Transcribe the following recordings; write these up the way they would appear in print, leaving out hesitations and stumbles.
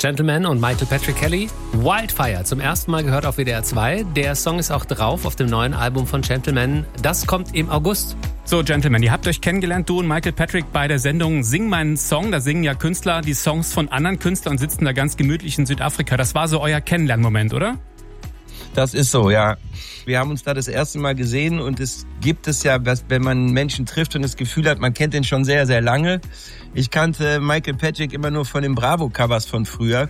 Gentleman und Michael Patrick Kelly. Wildfire, zum ersten Mal gehört auf WDR 2. Der Song ist auch drauf auf dem neuen Album von Gentleman. Das kommt im August. So, Gentleman, ihr habt euch kennengelernt, du und Michael Patrick, bei der Sendung Sing meinen Song. Da singen ja Künstler die Songs von anderen Künstlern und sitzen da ganz gemütlich in Südafrika. Das war so euer Kennenlernmoment, oder? Das ist so, ja. Wir haben uns da das erste Mal gesehen und es gibt es ja, wenn man Menschen trifft und das Gefühl hat, man kennt den schon sehr, sehr lange. Ich kannte Michael Patrick immer nur von den Bravo-Covers von früher.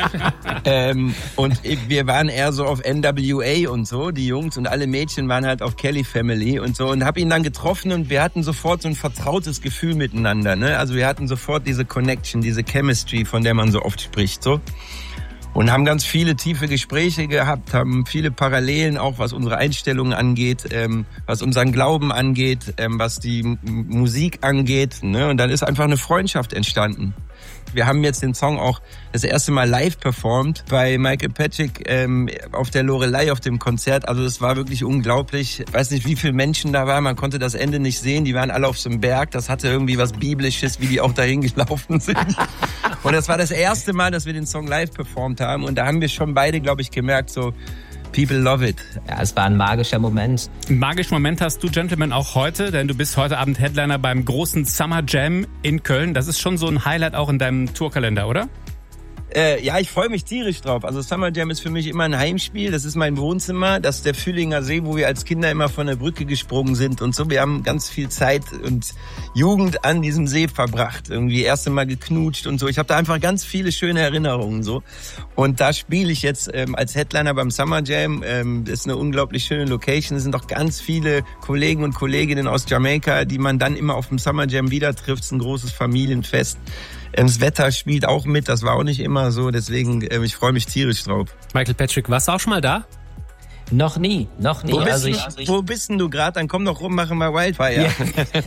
Und wir waren eher so auf NWA und so, die Jungs, und alle Mädchen waren halt auf Kelly Family und so, und habe ihn dann getroffen und wir hatten sofort so ein vertrautes Gefühl miteinander, ne? Also wir hatten sofort diese Connection, diese Chemistry, von der man so oft spricht, so. Und haben ganz viele tiefe Gespräche gehabt, haben viele Parallelen, auch was unsere Einstellungen angeht, was unseren Glauben angeht, was die Musik angeht, ne? Und dann ist einfach eine Freundschaft entstanden. Wir haben jetzt den Song auch das erste Mal live performt bei Michael Patrick auf der Loreley auf dem Konzert. Also es war wirklich unglaublich. Ich weiß nicht, wie viele Menschen da waren. Man konnte das Ende nicht sehen. Die waren alle auf so einem Berg. Das hatte irgendwie was Biblisches, wie die auch dahin gelaufen sind. Und das war das erste Mal, dass wir den Song live performt haben. Und da haben wir schon beide, glaube ich, gemerkt, so people love it. Ja, es war ein magischer Moment. Einen magischen Moment hast du, Gentleman, auch heute, denn du bist heute Abend Headliner beim großen Summer Jam in Köln. Das ist schon so ein Highlight auch in deinem Tourkalender, oder? Ja, ich freue mich tierisch drauf. Also Summer Jam ist für mich immer ein Heimspiel. Das ist mein Wohnzimmer. Das ist der Fühlinger See, wo wir als Kinder immer von der Brücke gesprungen sind und so. Wir haben ganz viel Zeit und Jugend an diesem See verbracht. Irgendwie erste Mal geknutscht und so. Ich habe da einfach ganz viele schöne Erinnerungen so. Und da spiele ich jetzt als Headliner beim Summer Jam. Das ist eine unglaublich schöne Location. Es sind auch ganz viele Kollegen und Kolleginnen aus Jamaika, die man dann immer auf dem Summer Jam wieder trifft. Es ist ein großes Familienfest. Das Wetter spielt auch mit, das war auch nicht immer so, deswegen ich freue mich tierisch drauf. Michael Patrick, warst du auch schon mal da? Noch nie. Wo bist denn du gerade? Dann komm doch rum, machen wir Wildfire. Ja.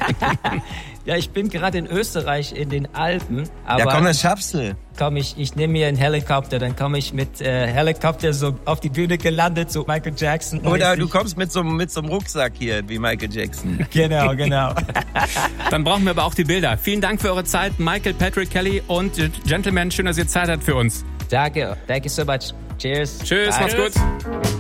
Ja, ich bin gerade in Österreich in den Alpen. Aber ja, komm, das schaffst du. Ich nehme mir einen Helikopter, dann komme ich mit Helikopter so auf die Bühne gelandet, so Michael Jackson. Oder du kommst mit so einem Rucksack hier, wie Michael Jackson. Genau. Dann brauchen wir aber auch die Bilder. Vielen Dank für eure Zeit, Michael Patrick Kelly und Gentleman. Schön, dass ihr Zeit habt für uns. Danke. Thank you so much. Cheers. Tschüss, macht's gut.